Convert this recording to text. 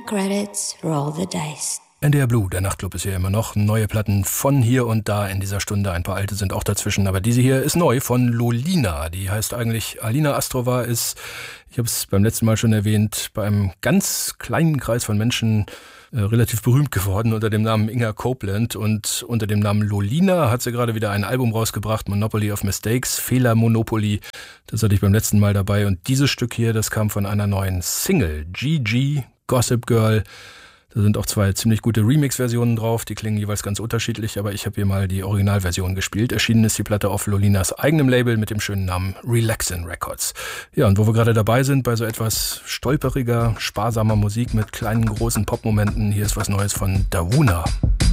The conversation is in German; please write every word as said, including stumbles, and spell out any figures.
credits, roll the dice. N D R Blue, der Nachtclub ist hier immer noch. Neue Platten von hier und da in dieser Stunde. Ein paar alte sind auch dazwischen. Aber diese hier ist neu von Lolina. Die heißt eigentlich Alina Astrova, ist, ich habe es beim letzten Mal schon erwähnt, bei einem ganz kleinen Kreis von Menschen äh, relativ berühmt geworden unter dem Namen Inga Copeland. Und unter dem Namen Lolina hat sie gerade wieder ein Album rausgebracht, Monopoly of Mistakes, Fehler Monopoly. Das hatte ich beim letzten Mal dabei. Und dieses Stück hier, das kam von einer neuen Single, G G, Gossip Girl. Da sind auch zwei ziemlich gute Remix-Versionen drauf, die klingen jeweils ganz unterschiedlich, aber ich habe hier mal die Originalversion gespielt. Erschienen ist die Platte auf Lolinas eigenem Label mit dem schönen Namen Relaxin' Records. Ja, und wo wir gerade dabei sind, bei so etwas stolperiger, sparsamer Musik mit kleinen, großen Popmomenten, hier ist was Neues von Dawuna.